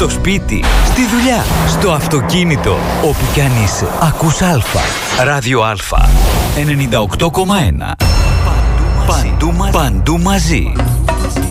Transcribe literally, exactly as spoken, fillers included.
στο σπίτι, στη δουλειά, στο αυτοκίνητο, όπου κι αν είσαι. Ακούς Α. Ράδιο Α. ενενήντα οκτώ κόμμα ένα. Παντού μαζί. Παντού μαζί.